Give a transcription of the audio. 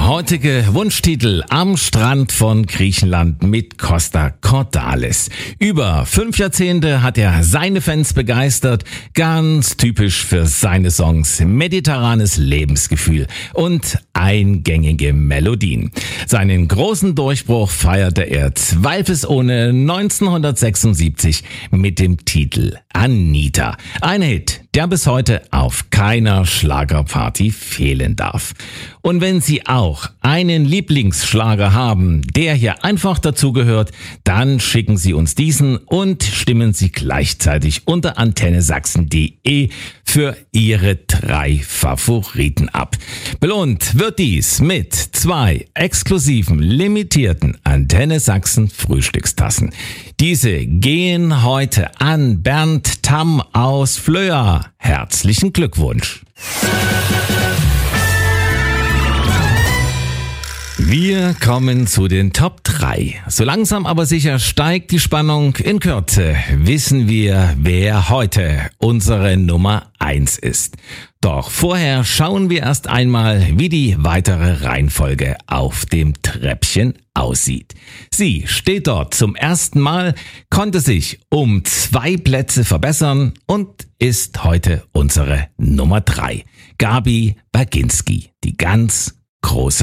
heutige Wunschtitel am Strand von Griechenland mit Costa Cordalis. Über 5 Jahrzehnte hat er seine Fans begeistert, ganz typisch für seine Songs, mediterranes Lebensgefühl und eingängige Melodien. Seinen großen Durchbruch feierte er zweifelsohne 1976 mit dem Titel Anita. Ein Hit, der bis heute auf keiner Schlagerparty fehlen darf. Und wenn Sie auch einen Lieblingsschlager haben, der hier einfach dazugehört, dann schicken Sie uns diesen und stimmen Sie gleichzeitig unter antennesachsen.de für Ihre 3 Favoriten ab. Belohnt wird dies mit 2 exklusiven, limitierten Antenne Sachsen Frühstückstassen. Diese gehen heute an Bernd Tamm aus Flöa. Herzlichen Glückwunsch! Wir kommen zu den Top 3. So langsam aber sicher steigt die Spannung. In Kürze wissen wir, wer heute unsere Nummer 1 ist. Doch vorher schauen wir erst einmal, wie die weitere Reihenfolge auf dem Treppchen aussieht. Sie steht dort zum ersten Mal, konnte sich um 2 Plätze verbessern und ist heute unsere Nummer 3. Gabi Baginski, die ganz große